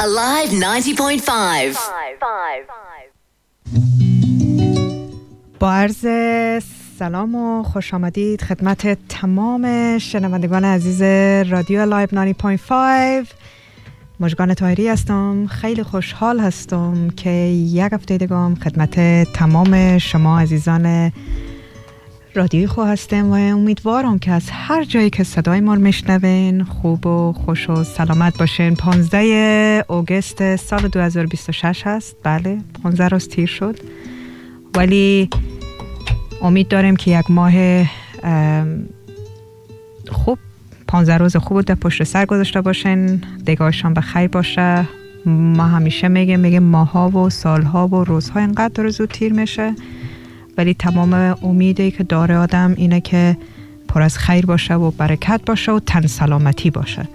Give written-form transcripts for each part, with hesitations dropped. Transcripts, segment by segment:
Alive 90.5. با عرض سلام و خوش آمدید خدمت تمام شنوندگان عزیز رادیو الایو 90.5. مژگان طاهری هستم. خیلی خوشحال هستم که یک هفته دیگه خدمت تمام شما عزیزان رادیوی خو هستم و امیدوارم که از هر جایی که صدای ما رو میشنوین خوب و خوش و سلامت باشین. 15 اگست سال 2026 هست. بله 15 روز تیر شد، ولی امید داریم که یک ماه خوب 15 روز خوب در پشت سر گذاشته باشین. دیگه‌هاشان بخیر باشه. ما همیشه میگیم ماها و سالها و روزها اینقدر زود تیر میشه، ولی تمام امیدی که داره آدم اینه که پر از خیر باشه و برکت باشه و تن سلامتی باشه.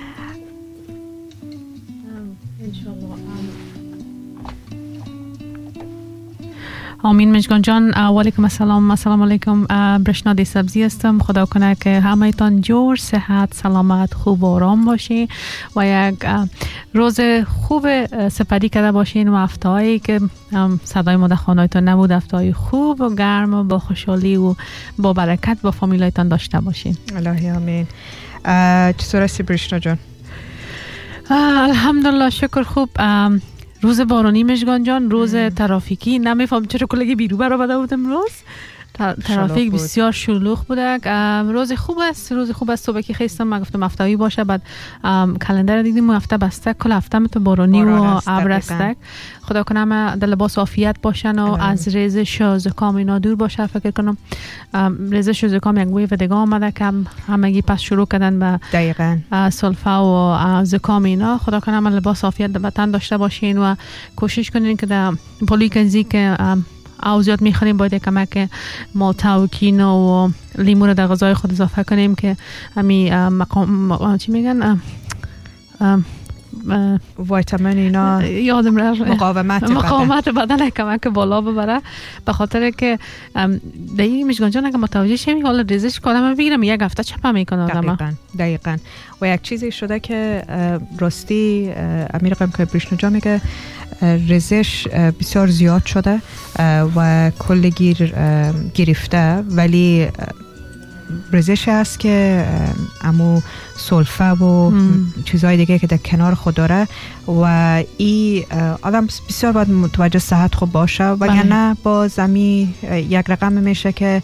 آمین. مژگان جان، علیکم السلام. السلام علیکم. برشنادی سبزی هستم. خدا کنه که همه تان جور، صحت، سلامت، خوب و آرام باشی و یک روز خوب سپری کرده باشین و هفته‌ای که صدای ما در خانه‌تان نبود، هفته‌ای خوب و گرم و با خوشحالی و با برکت با فامیلایتان داشته باشین. الهی آمین. چطور هستی برشنا جان؟ الحمدلله، شکر خوب. روز بارانی مژگان جان، روز ترافیکی، نمیفهم چرا کلگی بیرو برا بده بودم. روز ترافیک بسیار شلوغ بوده. روز خوب است، روز خوب است. صبح که خیستم من گفتم هفته‌ای باشه، بعد کلندر دیدیم هفته بسته، کل هفته تو بارانی و ابر است. خدا کنه در لباس عافیت باشن و از ریزش و زکام اینا دور باشه. فکر کنم ریزش و زکام یک بوی ودگاه آمده که همگی پس شروع کردن به دقیقاً سلفه و زکام اینا. خدا کنه لباس عافیت در بدن داشته باشین و کوشش کنین که در پولی کنزی که او زیاد میخوریم باید کمک مالتا و کینو و لیمو رو در غذای خود اضافه کنیم که همی چی میگن ویتامین اینا یادم رفت، مقاومت بدن کمک بالا ببره. به خاطر که دیگه مژگان جان اگه متوجه شیم حالا ریزش کنم بگیرم یک هفته چپه میکنه آدم. دقیقاً. و یک چیزی شده که راستی امیر قم که برشنو جا میگه ریزش بسیار زیاد شده و کل گرفته، ولی ریزش هست که امو سلفه و چیزهای دیگه که در کنار خود داره و ای آدم بسیار باید متوجه صحت خوب باشه، وگرنه با زمین یک رقم میشه که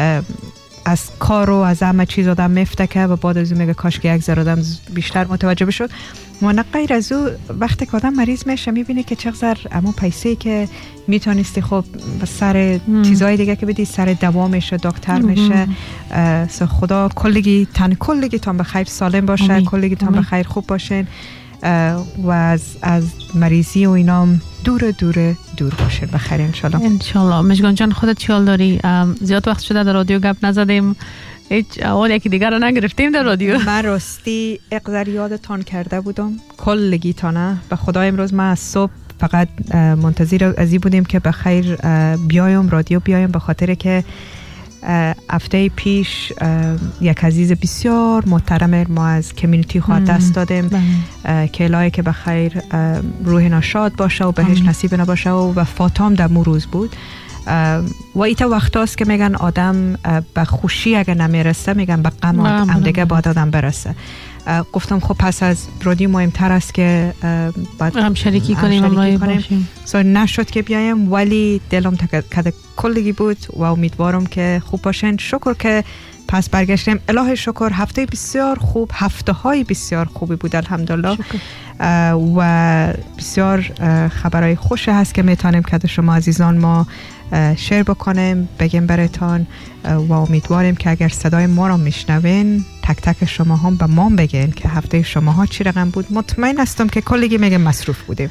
از کار و از همه چیز آدم میفتکه و بعد از اون میگه کاش که یک ذره آدم بیشتر متوجه بشد. و نه غیر از او وقتی که آدم مریض میشه میبینه که چقدر امو پیسه که میتونستی خب سر چیزهای دیگه که بدی سر دوا میشه، دکتر میشه. خدا کلگی تان بخیر سالم باشه، کلگی تان بخیر خوب باشین و از مریضی و اینام دور باشین بخیر انشالله. مژگان جان خودت چیال داری؟ زیاد وقت شده در رادیو گپ نزدیم، هیچ اول یکی دیگر رو نگرفتیم در رادیو. من راستی اقدر یادتان کرده بودم کلگی تانه به خدا. امروز من از صبح فقط منتظر ازی بودیم که بخیر بیایم رادیو بیایم، به خاطر که هفته پیش یک عزیز بسیار محترم ما از کمیونیتی خواهد دست دادیم که الهی که بخیر روح نشاد باشه و بهش نصیب نباشه و وفاتام در روز بود. و ایتا وقت هست که میگن آدم به خوشی اگه نمیرسه میگن به غم هم دیگه باید آدم برسه. گفتم خب پس از رادیو مهمتر است که باید هم شریکی کنیم. نشد که بیایم، ولی دلم تکده کلگی بود و امیدوارم که خوب باشین. شکر که پس برگشتیم. الهی شکر. هفته بسیار خوب، هفته های بسیار خوبی بود الحمدلله و بسیار خبرهای خوش هست که میتونیم که شما عزیزان ما شیر بکنیم بگیم براتون و امیدواریم که اگر صدای ما رو میشنوین تک تک شما هم به ما بگین که هفته شما ها چی رقم بود. مطمئن هستم که کلگی میگه مصروف بودیم،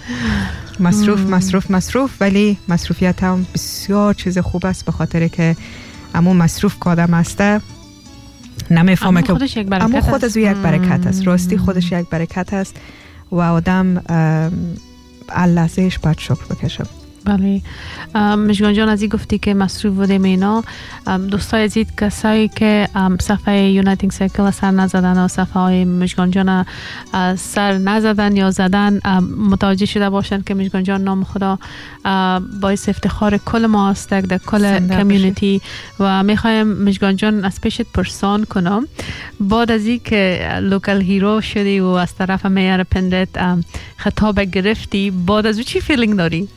مصروف، ولی مصروفیت هم بسیار چیز خوب است، به خاطر که امو مصروف که آدم هسته نمیفهمه که اما خود از یک برکت است. راستی خودش یک برکت است و آدم اللحظهش باید شکر بکشه. بله. مشگان جان از این گفتی که مصروف بودیم اینا، دوستای عزیز کسایی که صفحه یونایتینگ سرکل سر نزدن و صفحه های مشگان جان سر نزدن یا زدن متوجه شده باشن که مشگان جان نام خدا باعث افتخار کل ما است در کل کمیونیتی و میخوایم مشگان جان از پیشت پرسان کنم بعد از این که لوکال هیرو شدی و از طرف معیار پندت خطاب گرفتی، بعد از او چی فیلینگ داری؟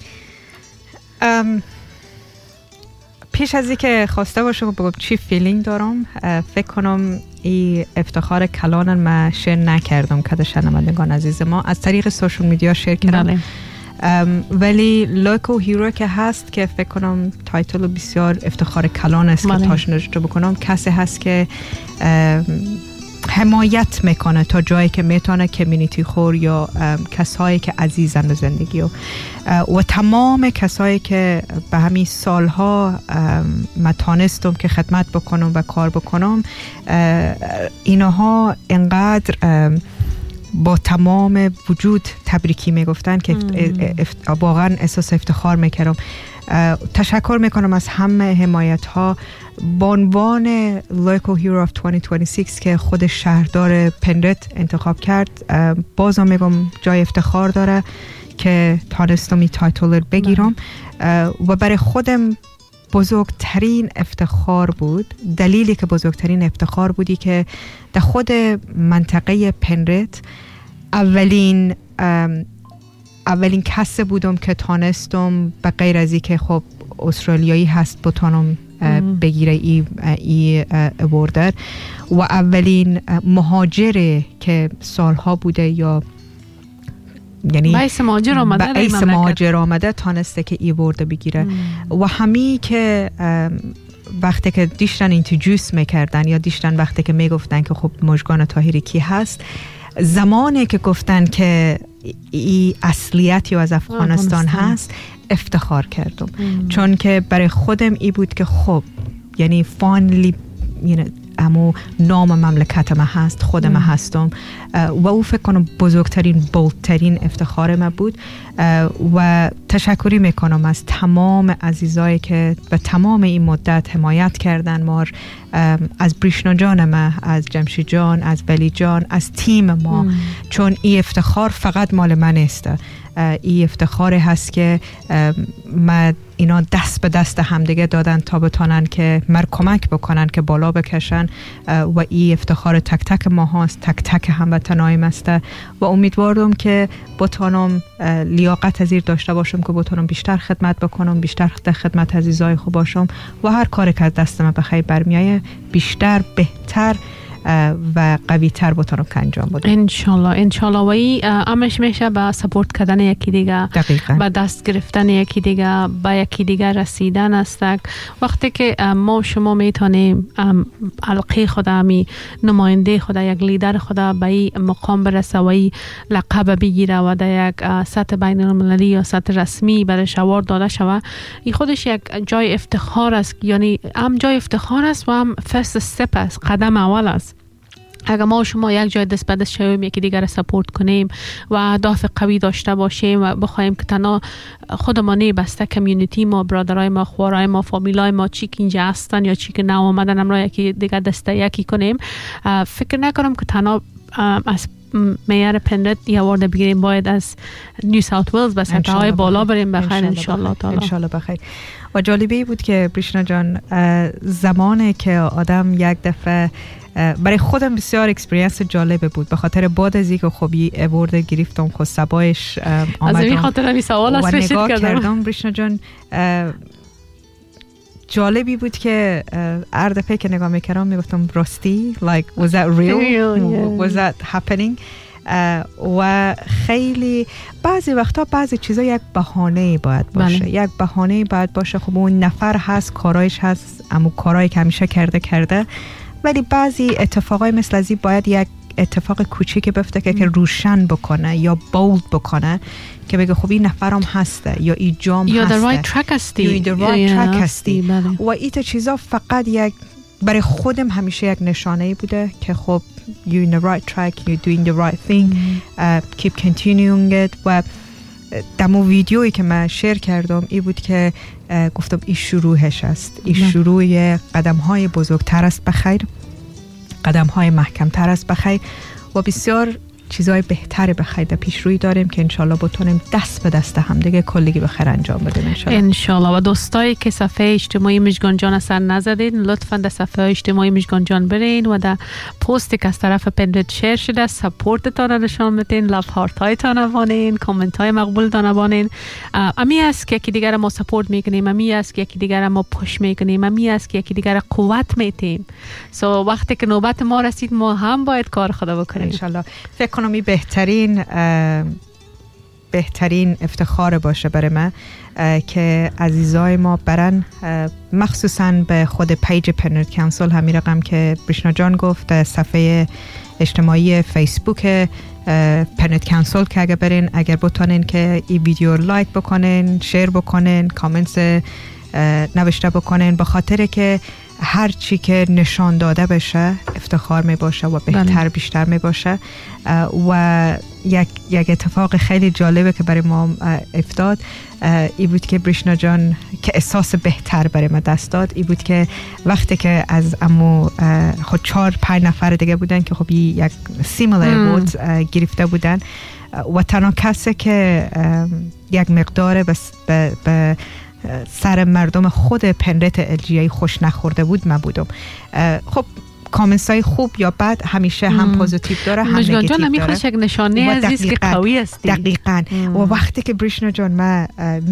پیش از اینکه خواسته باشم بگم چی فیلینگ دارم، فکر کنم این افتخار کلان من شیر نکردم که شنوندگان عزیز ما از طریق سوشال میدیا شیر کردم. ولی لوکال هیرو که هست که فکر کنم تایتل بسیار افتخار کلان است که تاش نجات بکنم، کسی هست که حمایت میکنه تا جایی که میتونه کمیونیتی خور یا کسایی که عزیزن به زندگی و تمام کسایی که به همین سالها من تانستم که خدمت بکنم و کار بکنم، اینها انقدر با تمام وجود تبریکی میگفتن که واقعا احساس افتخار میکردم. تشکر میکنم از همه حمایت ها. با عنوان Local Hero of 2026 که خود شهردار پندت انتخاب کرد، بازم میگم جای افتخار داره که تانستم این تایتل بگیرم و برای خودم بزرگترین افتخار بود. دلیلی که بزرگترین افتخار بودی که در خود منطقه پندت اولین کس بودم که تانستم به غیر از این که خب استرالیایی هست بتونم بگیره ای اوردر و اولین مهاجره که سالها بوده یا یعنی بایس مهاجر آمده تانسته که ای ورده بگیره و همی که وقتی که دیشتن اینتروجوس میکردن یا دیشتن وقتی که میگفتن که خب مژگان طاهری کی هست، زمانی که گفتن که ای اصلیتی از افغانستان هست افتخار کردم چون که برای خودم ای بود که خب یعنی فانلی امو نام مملکت ما هست، خود ما هستم و او فکر کنم بزرگترین بولترین افتخار ما بود و تشکری میکنم از تمام عزیزایی که و تمام این مدت حمایت کردن ما، از بریشنا جان ما، از جمشید جان، از بلی جان، از تیم ما، چون این افتخار فقط مال من نیست. این افتخار هست که ما اینا دست به دست همدیگه دادن تا بتونن که مر کمک بکنن که بالا بکشن و این افتخار تک تک ما هست، تک تک هموطنایم است و امیدوارم که بتونم لیاقت زیر داشته باشم که بتونم بیشتر خدمت بکنم، بیشتر در خدمت عزیزای خوب باشم و هر کاری که از دست من بخیر برمیایه بیشتر بهتر و قوی تر بتونم که انجام بدم انشالله و ای امش میشه با سپورت کردن یکی دیگه، با دست گرفتن یکی دیگه، با یکی دیگه رسیدن است. وقتی که ما شما میتونیم حلقه خدا می نماینده خدا، یک لیدر خدا به این مقام برسه و این لقب بگیره و در یک سطح بین المللی یا سطح رسمی برش اوارد داده شود، این خودش یک جای افتخار است. یعنی هم جای افتخار است و هم فرست استپ است، قدم اول است. اگر ما و شما یک جای دست به دست شویم، یکی دیگر سپورت کنیم و اهداف قوی داشته باشیم و بخوایم که تنها خودمانی بسته کمیونیتی ما، برادرای ما، خوارای ما، فامیلای ما چی که اینجا هستن یا چی که نو آمدن هم را یکی دیگر دسته یکی کنیم، فکر نکنم که تنها از معیار پندت یا وارد بگیریم، باید از نیو ساوت ویلز به سطح های بالا بریم. بخیر انشالله تعالی. انشالله بخیر. و جالبی بود که بریشنا جان زمانی که آدم یک دفعه برای خودم بسیار اکسپریانس جالبه بود، به خاطر بعد از اینکه خب یه اوارد گرفتم خود سبایش آمدم از این خاطر همی سوال از پیشت کردم. بریشنا جان جالبی بود که هر دفعه که نگاه میکردم میگفتم راستی like was that real was that happening و خیلی بعضی وقتا بعضی چیزا یک بهانه باید باشه، یک بهانه باید باشه. خب اون نفر هست، کارایش هست، اما کارایی که همیشه کرده، ولی بعضی اتفاقای مثل از این باید یک اتفاق کوچیکی بیفته که روشن بکنه یا بولد بکنه که بگه خب این نفرم هسته یا این جام هسته یا در right track هستی و این چیزا فقط یک برای خودم همیشه یک نشانه بوده که خب you're in the right track, you're doing the right thing, keep continuing it. و دمو ویدیویی که من شیر کردم این بود که گفتم این شروعش است، این شروع قدم‌های بزرگتر است بخیر، قدم‌های محکم‌تر است بخیر و بسیار چیزای بهتری بخیر در پیش روی داریم که انشالله بتونیم دست به دست هم دیگه کلگی بخیر انجام بدیم انشالله. و دوستایی که صفحه اجتماعی مژگان جان اثر نزدین لطفاً در صفحه اجتماعی مژگان جان برین و در پستی که از طرف پندت شیر شده سپورتتان نشان بدین، لاف هارت هایتان وانین، کامنت های مقبول تان وانین. امی است که یکی دیگر ما سپورت میکنیم، امی است که یکی دیگر ما پوش میکنیم، امی است که یکی دیگر قوت میتیم. سو وقتی که نوبت ما رسید ما هم باید کار خدا بکنیم انشالله. فکر کنم بهترین افتخار باشه برای من که عزیزای ما برن، مخصوصا به خود پیج پنت کانسل، همین رقم که بریشنا جان گفت، صفحه اجتماعی فیسبوک پنت کانسل که اگر برین، اگر بتونین که این ویدیو لایک بکنین، شیر بکنین، کامنت نوشته بکنین، به خاطر که هر چی که نشان داده بشه افتخار می باشه و بهتر بیشتر می باشه. و یک اتفاق خیلی جالبه که برای ما افتاد ای بود که بریشنا جان که احساس بهتر برای ما دست داد، ای بود که وقتی که از امو خود 4-5 نفر دیگه بودن که خب یک سیمیلر بود گرفته بودن و تنها کسی که یک مقدار به سر مردم خود پنرت الژی خوش نخورده بود من بودم. خب کامنت های خوب یا بد همیشه هم پوزیتیو داره هم نگاتیو داره. مژگان جان یک نشانه عزیز که قوی هستی. دقیقاً. و وقتی که بریشنا جان من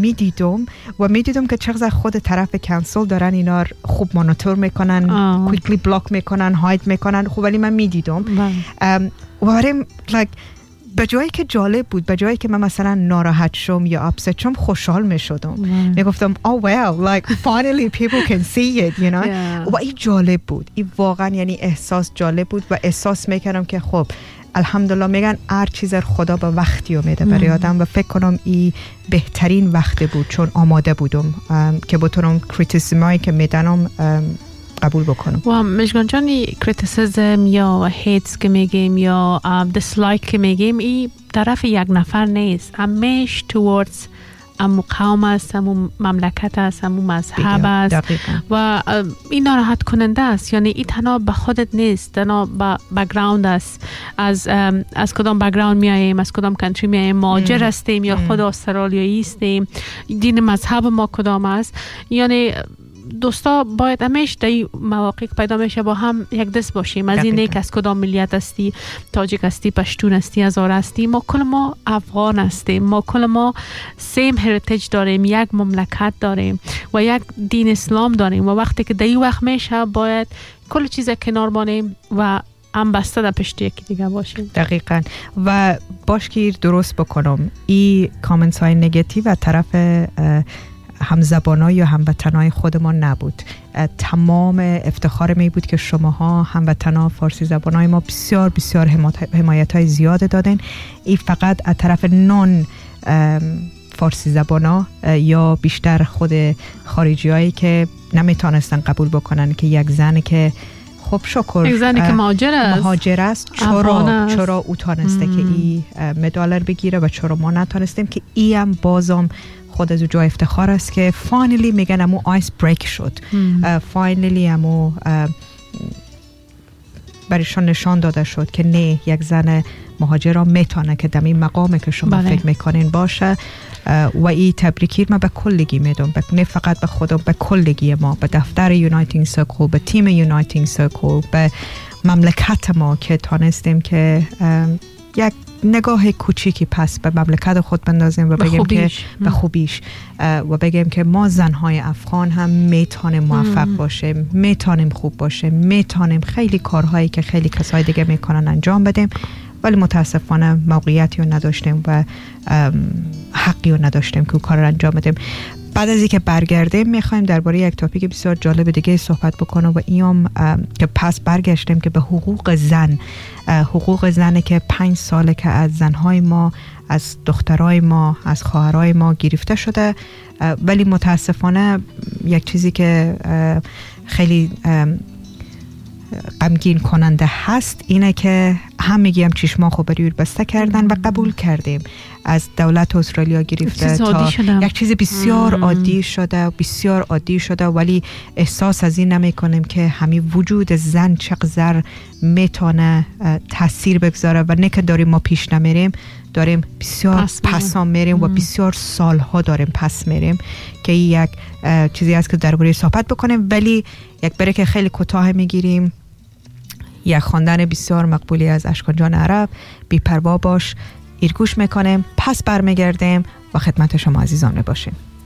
میدیدم که چقدر خود طرف کانسل دارن اینا خوب مانیتور میکنن، کویکلی بلاک میکنن، هاید میکنن، خب ولی من میدیدم و برام به جایی که جالب بود، به جایی که من مثلا ناراحت شم یا اپست شم، خوشحال می شدم. می گفتم oh wow, like finally people can see it, you know. و این جالب بود، این واقعا یعنی احساس جالب بود و احساس میکردم که خب الحمدلله میگن هر چیز خدا به وقتی میده برای آدم و فکر کنم این بهترین وقت بود چون آماده بودم که بتونم کریتیسیزمایی که میدنم قبول بکنم. و مژگان جان کریتیسیزم یا هیتس که میگیم یا دیسلایک که میگیم این طرف یک نفر نیست، همیش towards امو قوم است، امو مملکت است، امو مذهب است و این ناراحت کننده است. یعنی این تنها به خودت نیست، تنها به بک‌گراند است، از کدام بک‌گراند میاییم، از کدام کانتری میاییم، مهاجر هستیم یا خود استرالیایی هستیم، دین مذهب ما کدام است. یعنی دوستا باید همیشه در این مواقع پیدا میشه با هم یک دست باشیم. از این که از کدام ملیت هستی، تاجیک هستی، پشتون هستی، هزاره هستی، ما کل ما افغان هستیم، ما کل ما سیم هریتیج داریم، یک مملکت داریم و یک دین اسلام داریم و وقتی که در این وقت میشه باید کل چیز کنار بانیم و هم بسته در پشت یکی دیگه باشیم. دقیقاً. و باش که درست بکنم این کامنت های نگاتیو از طرف همزبانای یا هموطنای خودمان نبود. تمام افتخار می بود که شماها هموطنا فارسی زبانای ما بسیار بسیار حمایت های زیاد دادن. این فقط از طرف نان فارسی زبانا یا بیشتر خود خارجی هایی که نمیتونستن قبول بکنن که یک زن که خب شکر یک زنی که مهاجر است چرا او تانسته که این مدال بگیره و چرا ما نتانستیم، که این بازم خود از جای افتخار است که فاینلی میگن امو آیس بریک شد، فاینلی امو برایشان نشان داده شد که نه، یک زن مهاجر را میتونه که در این مقامی که شما فکر میکنین باشه. و این تبریکیر من به کلگی میدم، نه فقط به خودم، به کلگی ما، به دفتر یونایتینگ سرکل، به تیم یونایتینگ سرکل، به مملکت ما که تانستیم که یک نگاه کوچیکی پس به مملکت خود بندازیم و بگیم که به خوبیش و بگیم که ما زنهای افغان هم میتونیم موفق باشیم، میتونیم خوب باشیم، میتونیم خیلی کارهایی که خیلی کسای دیگه میکنن انجام بدیم، ولی متاسفانه موقعیتی رو نداشتیم و حقی رو نداشتیم که کار رو انجام بدیم. بعد از اینکه برگردیم میخوایم درباره یک تاپیک بسیار جالب دیگه صحبت بکنم و اینم که پس برگشتیم که به حقوق زن، حقوق زنه که 5 ساله که از زنهای ما، از دخترای ما، از خواهرای ما گرفته شده، ولی متاسفانه یک چیزی که خیلی غمگین کننده هست اینه که همگی هم چشما خو بر بسته کردن و قبول کردیم. از دولت استرالیا گرفته تا یک چیز بسیار عادی شده، بسیار عادی شده، ولی احساس از این نمی کنیم که همین وجود زن چقدر میتونه تاثیر بگذاره و نه که داریم ما پیش نمیریم، داریم بسیار پس میریم و بسیار سالها داریم پس میریم که یک چیزی است که درباره صحبت بکنیم. ولی یک بریک خیلی کوتاه میگیریم، یک خواندن بسیار مقبولی از اشکان جان عرب، بی‌پروا باش، ایرگوش میکنیم، پس برمیگردیم و خدمت شما عزیزان باشیم.